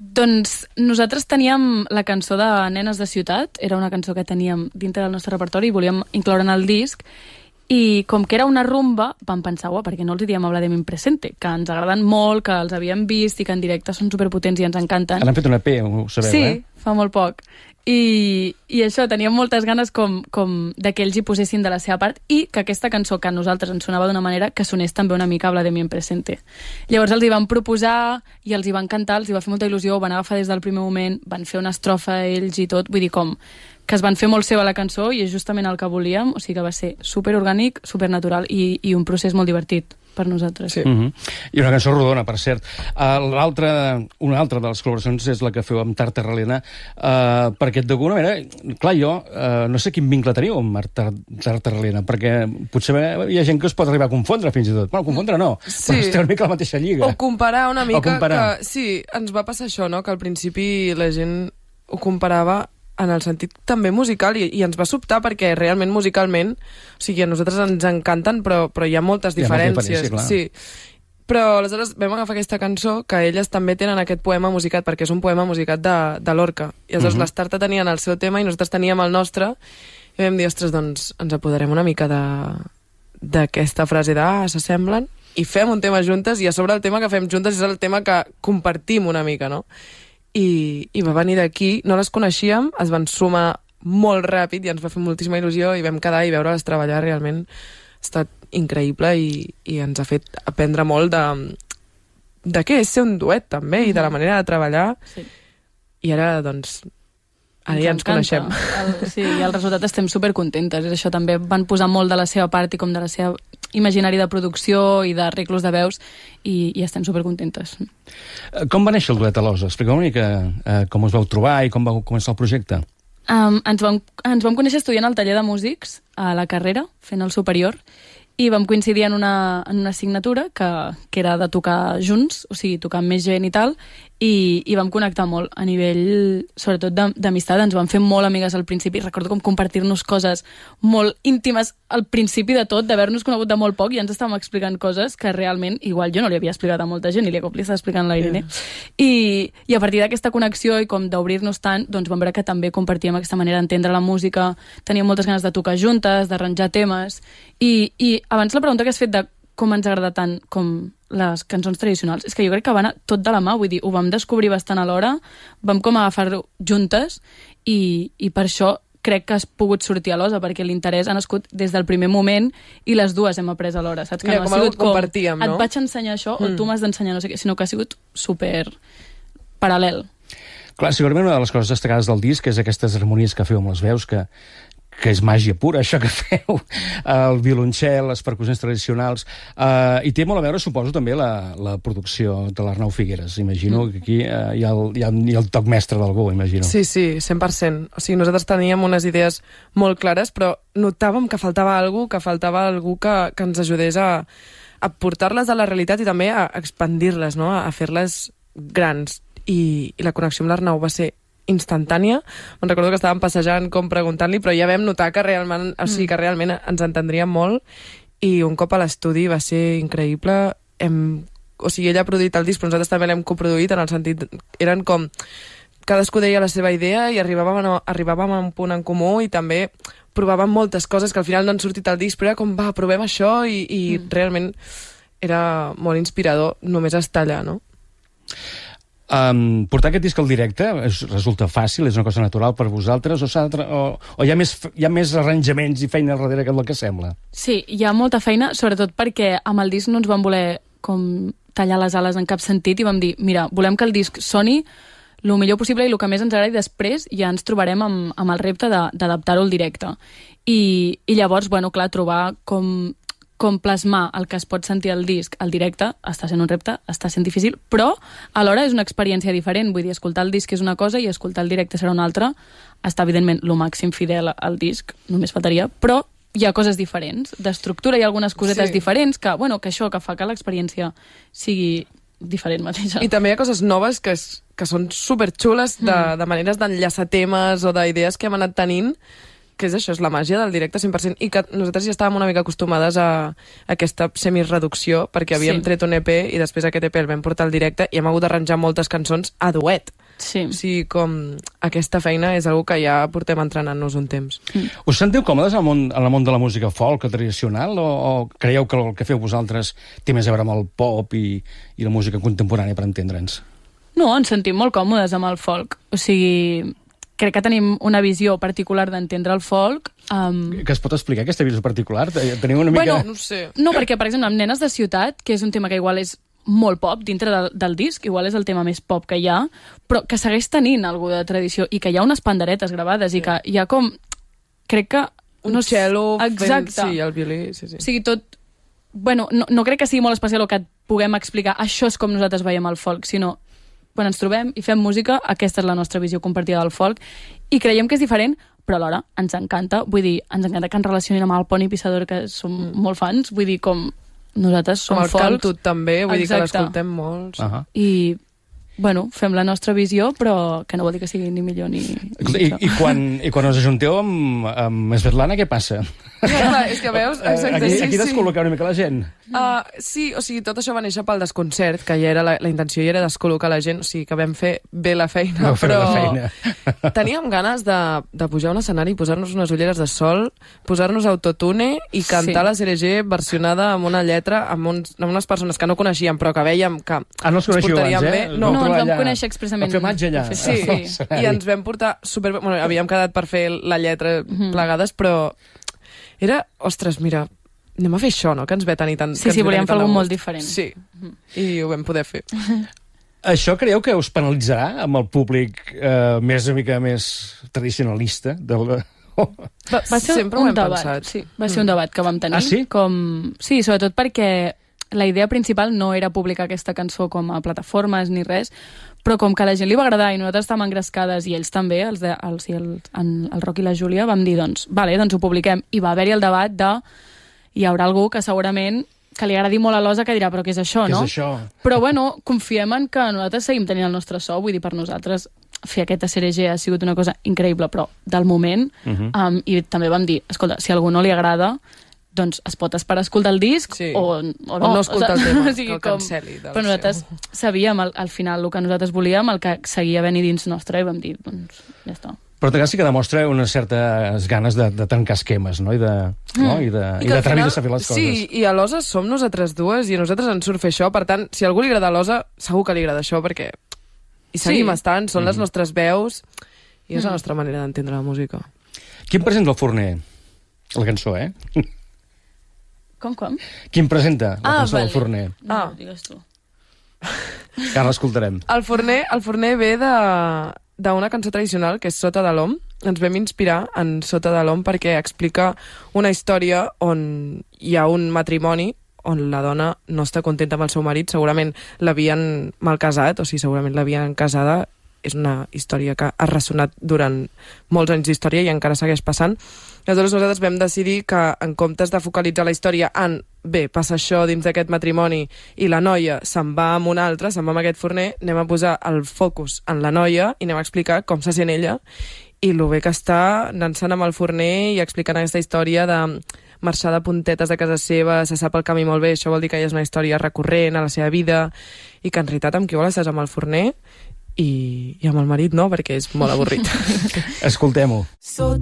Doncs nosaltres teníem la cançó de Nenes de Ciutat, era una cançó que teníem dintre del nostre repertori i volíem incloure en el disc, i com que era una rumba, vam pensar, per què no els diem Habla de mi presente, que ens agraden molt, que els havíem vist i que en directe són superpotents i ens encanten. Han fet una EP, ho sabeu, Sí, fa molt poc. I això, teníem moltes ganes com de que ells hi posessin de la seva part i que aquesta cançó que a nosaltres ens sonava d'una manera que sonés també una mica Habla de mi en presente. Llavors els hi vam proposar i els hi va encantar, els hi va fer molta il·lusió, ho van agafar des del primer moment, van fer una estrofa ells i tot, vull dir com que es van fer molt seva la cançó i és justament el que volíem, o sigui que va ser superorgànic, supernatural i un procés molt divertit per nosaltres. Sí. I una cançó rodona, per cert. Una altra de les col·laboracions és la que feu amb Tarta Relena, perquè d'alguna manera, clar, jo no sé quin vincle teniu amb Tarta Relena, perquè potser hi ha gent que es pot arribar a confondre fins i tot. Bueno, confondre no, però esteu una mica a la mateixa lliga. O comparar una mica, que sí, ens va passar això, no? Que al principi la gent ho comparava en el sentit també musical i ens va sobtar perquè realment musicalment, o sigui, a nosaltres ens encanten però hi ha moltes diferències. Clar. Sí. Però aleshores vam agafar aquesta cançó que elles també tenen aquest poema musicat perquè és un poema musicat de Lorca i aleshores les Tarta tenien el seu tema i nosaltres teníem el nostre i vam dir, ostres, doncs ens apoderem una mica d'aquesta frase s'assemblen i fem un tema juntes i a sobre el tema que fem juntes és el tema que compartim una mica, no? I va venir d'aquí, no les coneixíem, es van sumar molt ràpid i ens va fer moltíssima il·lusió i vam quedar i veure-les treballar, realment ha estat increïble i ens ha fet aprendre molt de què és ser un duet també i de la manera de treballar i ara doncs ara ja ens coneixem. Sí, i el resultat estem supercontentes. Això també van posar molt de la seva part i com de la seva imaginari de producció i d'arreglos de veus i estem supercontentes. Com va néixer el duet Alosa? Expliqueu una mica com us vau trobar i com va començar el projecte. Ens vam conèixer estudiant al taller de músics a la carrera, fent el superior, i vam coincidir en una assignatura que era de tocar junts, o sigui, tocar amb més gent i tal, i vam connectar molt a nivell, sobretot d'amistat. Ens vam fer molt amigues al principi. Recordo com compartir-nos coses molt íntimes al principi de tot, d'haver-nos conegut de molt poc, i ens estàvem explicant coses que realment, igual jo no li havia explicat a molta gent, i li estava explicant a la Irene. I a partir d'aquesta connexió i com d'obrir-nos tant, doncs vam veure que també compartíem aquesta manera d'entendre la música, teníem moltes ganes de tocar juntes, d'arranjar temes, i abans la pregunta que has fet de com ens agrada tant com les cançons tradicionals, és que jo crec que va anar tot de la mà, vull dir, ho vam descobrir bastant alhora, vam com agafar-ho juntes i per això crec que has pogut sortir a l'Osa, perquè l'interès ha nascut des del primer moment i les dues hem après alhora, saps? Que no ha sigut com compartíem, no? Et vaig ensenyar això o tu m'has d'ensenyar no sé què, sinó que ha sigut super paral·lel. Clar, segurament una de les coses destacades del disc és aquestes harmonies que feu amb les veus, que és màgia pura, això que feu, el violoncel, les percussions tradicionals, i té molt a veure, suposo, també la producció de l'Arnau Figueres. Imagino que aquí hi ha el toc mestre d'algú, imagino. Sí, 100%. O sigui, nosaltres teníem unes idees molt clares, però notàvem que faltava algú que ens ajudés a portar-les a la realitat i també a expandir-les, no? A fer-les grans. I la connexió amb l'Arnau va ser instantània. Me'n recordo que estàvem passejant com preguntant-li, però ja vam notar que realment, ens entendríem molt i un cop a l'estudi va ser increïble. O sigui, ella ha produït el disc, però nosaltres també l'hem coproduït, en el sentit, eren com cadascú deia la seva idea i arribàvem a un punt en comú i també provàvem moltes coses que al final no han sortit al disc, però era com, provem això i realment era molt inspirador només estar allà, no? Portar aquest disc al directe resulta fàcil, és una cosa natural per vosaltres, o hi ha més arranjaments i feina al darrere que el que sembla? Sí, hi ha molta feina, sobretot perquè amb el disc no ens vam voler com tallar les ales en cap sentit i vam dir, mira, volem que el disc soni el millor possible i el que més ens agradi, després ja ens trobarem amb el repte d'adaptar-ho al directe. I llavors, bueno, clar, trobar com plasmar el que es pot sentir al disc al directe està sent un repte, està sent difícil, però alhora és una experiència diferent. Vull dir, escoltar el disc és una cosa i escoltar el directe serà una altra. Està, evidentment, lo màxim fidel al disc, només faltaria, però hi ha coses diferents. D'estructura hi ha algunes cosetes diferents que això que fa que l'experiència sigui diferent mateixa. I també hi ha coses noves que són superxules de maneres d'enllaçar temes o d'idees que hem anat tenint que és això, és la màgia del directe 100%, i que nosaltres ja estàvem una mica acostumades a aquesta semireducció, perquè havíem tret un EP i després aquest EP el vam portar al directe i hem hagut d'arranjar moltes cançons a duet. Sí. O sigui, com aquesta feina és una que ja portem entrenant-nos un temps. Us sentiu còmodes en el món de la música folk tradicional o creieu que el que feu vosaltres té més a veure amb el pop i la música contemporània, per entendre'ns? No, ens sentim molt còmodes amb el folk. O sigui, crec que tenim una visió particular d'entendre el folk. Que es pot explicar aquesta visió particular? Teniu una mica... No sé. No, perquè, per exemple, amb Nenes de Ciutat, que és un tema que igual és molt pop dintre del disc, igual és el tema més pop que hi ha, però que segueix tenint alguna de tradició i que hi ha unes panderetes gravades i que hi ha com... Crec que... Un cello exacte. Sí, el violí, sí. O sigui, tot... Bueno, no crec que sigui molt especial o que et puguem explicar això és com nosaltres veiem el folk, sinó quan ens trobem i fem música, aquesta és la nostra visió compartida del folk, i creiem que és diferent, però alhora ens encanta, vull dir, ens encanta que ens relacionin amb el Poni Pissador, que som molt fans, vull dir, com nosaltres som folks. Com el Cantut també, vull dir que l'escoltem molt. I, bueno, fem la nostra visió, però que no vol dir que sigui ni millor ni... I quan us ajunteu amb Svetlana, què passa? És que veus... Aquí descol·loqueu una mica la gent. Sí, o sigui, tot això va néixer pel desconcert, que ja era la intenció ja era descol·locar la gent, o sigui, que vam fer bé la feina, però teníem ganes de pujar a un escenari, posar-nos unes ulleres de sol, posar-nos autotune i cantar la CRG versionada amb una lletra amb unes persones que no coneixíem, però que veiem que no us coneixíeu abans, eh? No, ens vam conèixer expressament. Vam fer matge allà. Sí, i ens vam portar superbé. Bueno, havíem quedat per fer la lletra plegades, però era, ostres, mira, anem a fer això, no?, que ens ve tant i tant. Sí, volíem fer alguna molt diferent. Sí, i ho vam poder fer. Això creieu que us penalitzarà amb el públic més una mica més tradicionalista? Va ser sempre un ho hem debat, pensat. sí. Va ser un debat que vam tenir. Ah, sí? Sí, sobretot perquè la idea principal no era publicar aquesta cançó com a plataformes ni res, però com que a la gent li va agradar i nosaltres estàvem engrescades i ells també, el Roc i la Júlia, vam dir, doncs ho publiquem. I va haver-hi el debat de... Hi haurà algú que segurament que li agradi molt a l'Osa que dirà, però què és això, no? Què és això? Però bueno, confiem en que nosaltres seguim tenint el nostre so, vull dir, per nosaltres fer aquesta CRG ha sigut una cosa increïble, però del moment, i també vam dir, escolta, si a algú no li agrada, doncs es pot esperar a escoltar el disc o no escoltar el tema, o sigui, que el cancel·li. Però nosaltres sabíem al final el que nosaltres volíem, el que seguia venint dins nostre, i vam dir, doncs ja està. Però també sí que demostra unes certes ganes de tancar esquemes, no? I d'atrevir-se a fer les coses. Sí, i a l'Osa som nosaltres dues i a nosaltres ens surt fer això, per tant, si a algú li agrada l'Osa, segur que li agrada això, perquè hi seguim estant, són les nostres veus i és la nostra manera d'entendre la música. Qui em presenta el Forner? La cançó, eh? Com? Qui em presenta la cançó del Forner? No, digues tu. Que ara l'escoltarem. El Forner ve d'una cançó tradicional que és Sota de l'Om. Ens vam inspirar en Sota de l'Om perquè explica una història on hi ha un matrimoni on la dona no està contenta amb el seu marit, segurament l'havien mal casat, o sigui, segurament l'havien casada. És una història que ha ressonat durant molts anys d'història i encara segueix passant. Aleshores nosaltres vam decidir que en comptes de focalitzar la història en passa això dins d'aquest matrimoni i la noia se'n va amb un altre, se'n va amb aquest forner, anem a posar el focus en la noia i anem a explicar com se sent ella i lo bé que està dansant amb el forner i explicant aquesta història de marxar de puntetes de casa seva, se sap el camí molt bé, això vol dir que ja és una història recurrent a la seva vida i que en realitat amb qui vol estàs amb el forner i amb el marit no, perquè és molt avorrit. Escoltem-ho. Sota